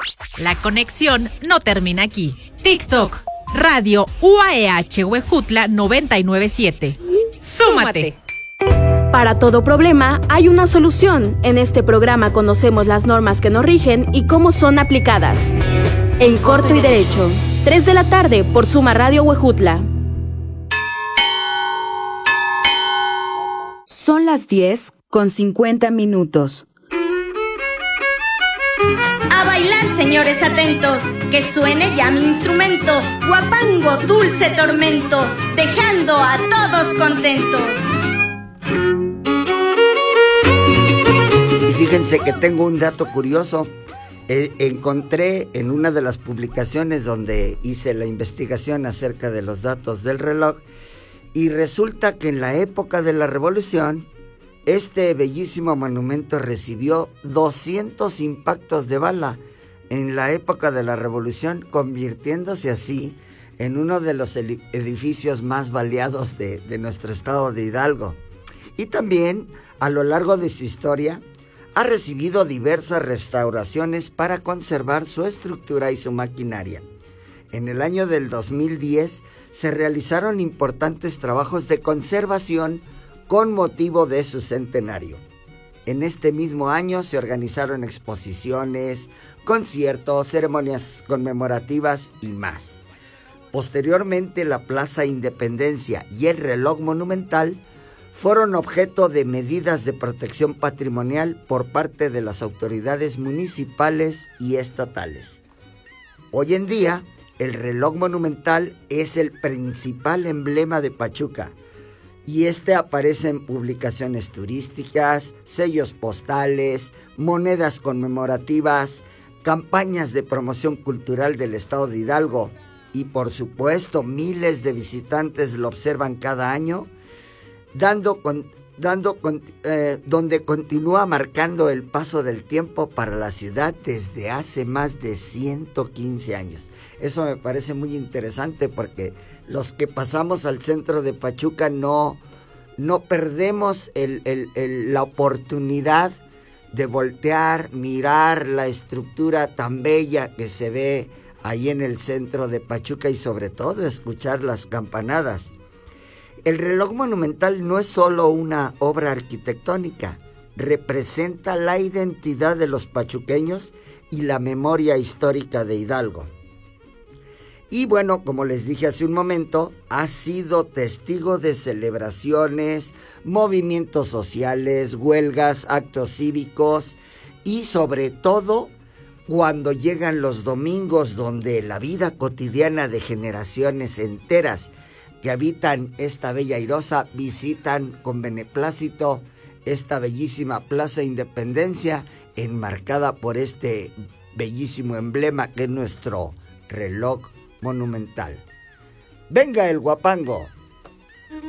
La conexión no termina aquí. TikTok, Radio UAEH Huejutla 997. ¡Súmate! Para todo problema hay una solución. En este programa conocemos las normas que nos rigen y cómo son aplicadas. En Corto y Derecho, 3 de la tarde por Suma Radio Huejutla. Son las 10:50. A bailar, señores atentos, que suene ya mi instrumento, guapango, dulce tormento, dejando a todos contentos. Y fíjense que tengo un dato curioso. Encontré en una de las publicaciones donde hice la investigación acerca de los datos del reloj, y resulta que en la época de la Revolución, este bellísimo monumento recibió 200 impactos de bala en la época de la Revolución, convirtiéndose así en uno de los edificios más baleados de nuestro estado de Hidalgo. Y también, a lo largo de su historia, ha recibido diversas restauraciones para conservar su estructura y su maquinaria. En el año del 2010 se realizaron importantes trabajos de conservación con motivo de su centenario. En este mismo año se organizaron exposiciones, conciertos, ceremonias conmemorativas y más. Posteriormente, la Plaza Independencia y el reloj monumental fueron objeto de medidas de protección patrimonial por parte de las autoridades municipales y estatales. Hoy en día, el reloj monumental es el principal emblema de Pachuca, y aparece en publicaciones turísticas, sellos postales, monedas conmemorativas, campañas de promoción cultural del estado de Hidalgo, y por supuesto miles de visitantes lo observan cada año, donde continúa marcando el paso del tiempo para la ciudad desde hace más de 115 años. Eso me parece muy interesante porque los que pasamos al centro de Pachuca no perdemos la oportunidad de voltear, mirar la estructura tan bella que se ve ahí en el centro de Pachuca y sobre todo escuchar las campanadas. El reloj monumental no es solo una obra arquitectónica, representa la identidad de los pachuqueños y la memoria histórica de Hidalgo. Y bueno, como les dije hace un momento, ha sido testigo de celebraciones, movimientos sociales, huelgas, actos cívicos y sobre todo cuando llegan los domingos donde la vida cotidiana de generaciones enteras que habitan esta bella airosa visitan con beneplácito esta bellísima Plaza Independencia enmarcada por este bellísimo emblema que es nuestro reloj monumental. Venga el guapango.